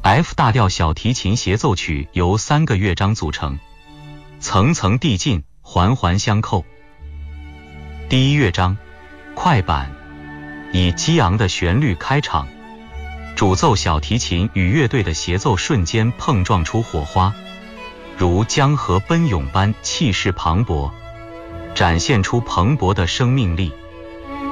F 大调小提琴协奏曲由3个乐章组成，层层递进，环环相扣。第一乐章，快板，以激昂的旋律开场，主奏小提琴与乐队的协奏瞬间碰撞出火花，如江河奔涌般气势磅礴，展现出蓬勃的生命力。